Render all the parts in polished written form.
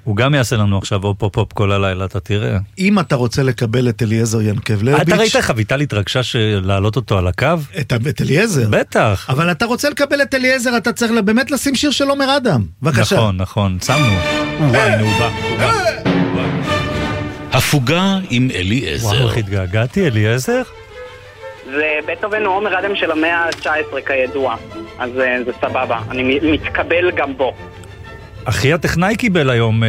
הוא גם יעשה לנו עכשיו פופ כל הלילה, אתה תראה. אם אתה רוצה לקבל את אליעזר ינקבלביץ'... אתה ראית איך אביטל התרגשה להעלות אותו על הקו? את אליעזר? בטח. אבל אתה רוצה לקבל את אליעזר, אתה צריך באמת לשים שיר של עומר אדם. בבקשה. נכון, שמנו. וואי, הוא בא. הפוגה עם אליעזר. וואו, איך התגעגעתי, אליעזר? זה בטהובן הוא עומר אדם של המאה ה-19 כידוע, אז זה סבבה, אני מתקבל גם בו. אחי הטכנאי קיבל היום,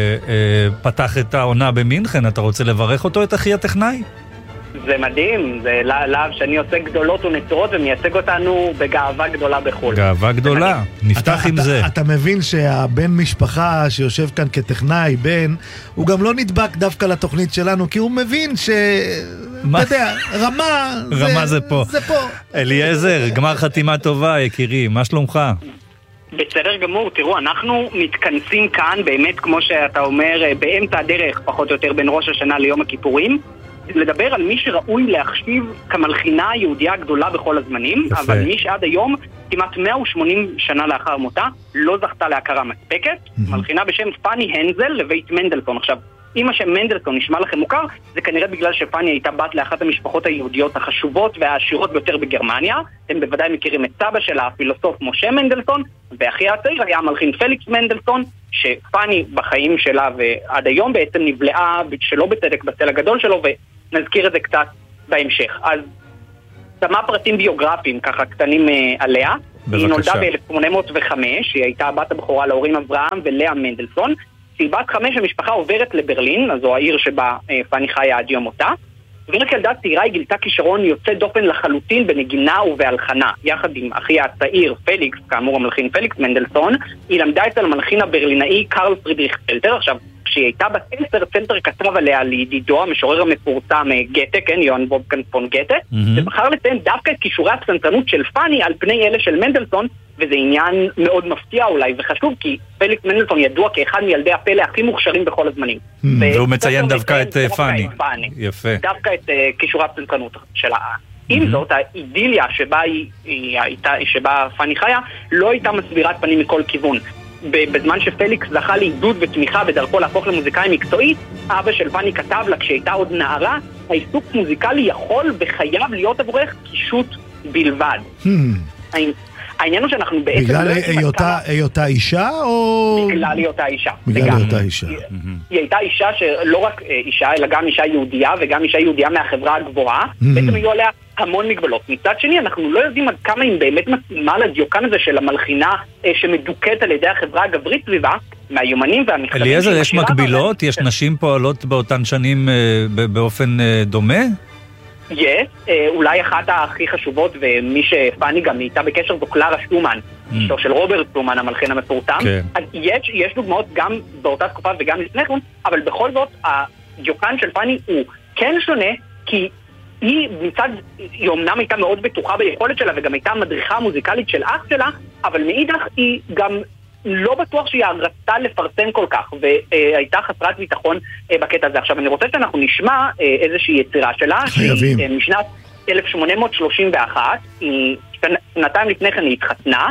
פתח את העונה במינכן, אתה רוצה לברך אותו, את אחי הטכנאי? זה מדהים, זה להב שאני עושה גדולות ונצורות ומייצג אותנו בגאווה גדולה בחול. גאווה גדולה, נפתח עם זה. אתה מבין שהבן משפחה שיושב כאן כטכנאי, בן, הוא גם לא נדבק דווקא לתוכנית שלנו, כי הוא מבין ש... אתה יודע, רמה זה פה. אליעזר, גמר חתימה טובה, יקירי, מה שלומך? בסדר גמור, תראו, אנחנו מתכנסים כאן, באמת כמו שאתה אומר, באמצע הדרך, פחות או יותר בין ראש השנה ליום הכיפורים, לדבר על מי שראוי להחשיב כמלחינה היהודיה הגדולה בכל הזמנים, יפה. אבל מי שעד היום, כמעט 180 שנה לאחר מותה, לא זכתה להכרה מספקת, מלחינה בשם פאני הנזל לבית מנדלסון. עכשיו, אם השם מנדלסון נשמע לכם מוכר, זה כנראה בגלל שפאני הייתה בת לאחת המשפחות היהודיות החשובות והעשירות ביותר בגרמניה. אתם בוודאי מכירים את סבא שלה, הפילוסוף משה מנדלסון, ואחיה הצעיר היה המלחין פליקס מנדלסון, שפאני בחיים שלה ועד היום בעצם נבלעה שלא בצדק בצל הגדול שלו, ונזכיר את זה קצת בהמשך. אז כמה פרטים ביוגרפיים ככה קטנים עליה. היא נולדה ב-1805, היא הייתה בת הבכורה להורים אברהם ולאה מנדלסון. שהיא בת 5, המשפחה עוברת לברלין, אז זו העיר שבה פאני חיה עד יום מותה. ורק ילדה צעירה היא גילתה כישרון יוצא דופן לחלוטין בנגינה ובהלחנה. יחד עם אחיה הצעיר פליקס, כאמור המלחין פליקס מנדלסון, היא למדה אצל המלחין הברלינאי קרל פרידריך צלטר. עכשיו, כשהיא הייתה בת 10, צלטר כתב עליה לידידו, המשורר המפורסם גתה, כן, יוהאן וולפגנג פון גתה, ובחר לציין דווקא את כישורי הפסנתרנות של פאני על פני אלה של מנדלסון, וזה עניין מאוד מפתיע אולי וחשוב, כי פליקס מנדלסון ידוע כאחד מילדי הפלא הכי מוכשרים בכל הזמנים. והוא מציין דווקא את פאני. יפה. דווקא את כישורי הפסנתרנות שלה. עם זאת, האידיליה שבה פאני חיה לא הייתה מסבירת פנים מכל כיוון. בזמן שפליקס זכה לעידוד ותמיכה בדרכו להפוך למוזיקאי מקצועי, אבא של פאני כתב לה כשהייתה עוד נערה, העיסוק מוזיקלי יכול וחייב להיות עבורך קישוט בלבד. העניין הוא שאנחנו בעצם... בגלל היותה אישה או... בגלל היותה אישה. בגלל היותה אישה. היא הייתה אישה שלא רק אישה, אלא גם אישה יהודיה, וגם אישה יהודיה מהחברה הגבוהה. בעצם היו עליה המון מגבלות. מצד שני, אנחנו לא יודעים עד כמה היא באמת מתאימה לדיוקן הזה של המלחינה שמדוקת על ידי החברה הגברית סביבה, מהיומנים והמכתבים... אליעזר, יש מקבילות? יש נשים פועלות באותן שנים באופן דומה? יש, אולי אחת הכי חשובות, ומי שפאני גם הייתה בקשר זו קלרה שטומן, אשתו של רוברט שטומן, המלחין המפורסם. אז יש דוגמאות גם באותה תקופה וגם לפני כן, אבל בכל זאת, הדיוקן של פאני הוא כן שונה, כי היא אומנם הייתה מאוד בטוחה ביכולת שלה, וגם הייתה מדריכה מוזיקלית של אח שלה, אבל מאידך היא גם לא בטוח שהיא רצתה לפרסם כל כך, והייתה חסרת ביטחון בקטע הזה. עכשיו, אני רוצה שאנחנו נשמע איזושהי יצירה שלה, שהיא משנת 1831, שנתיים לפני כן היא התחתנה,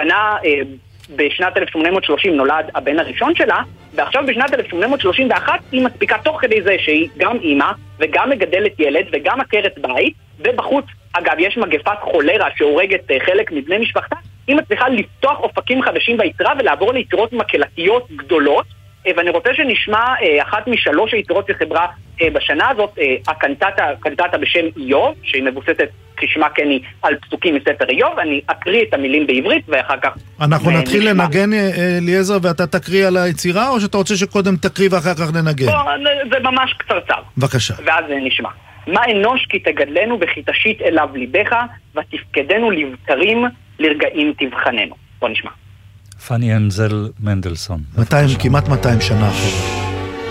בשנת 1830 נולד הבן הראשון שלה, ועכשיו בשנת 1831 היא מספיקה תוך כדי זה שהיא גם אימא, וגם מגדלת ילד, וגם עקרת בית, ובחוץ, אגב, יש מגפת חולרה שהורגת חלק מבני משפחתה, היא מצליחה לפתוח אופקים חדשים ביצירה ולעבור ליצירות מקהלתיות גדולות, ואני רוצה שנשמע אחת משלוש היצירות שחברה בשנה הזאת, הקנטטה בשם איוב, שהיא מבוססת כשמה כן היא על פסוקים מספר איוב. אני אקריא את המילים בעברית ואחר כך... אנחנו נתחיל לנגן, אליעזר, ואתה תקריא על היצירה, או שאתה רוצה שקודם תקריא ואחר כך ננגן? זה ממש קצרצר. בבקשה. ואז נשמע. מה אנוש כי תגדלנו וכי תשית אליו ליבך, ותפקדנו לבקרים לרגעים תבחננו. בוא נשמע. פאני הנזל מנדלסון. כמעט 200 שנה אחורה.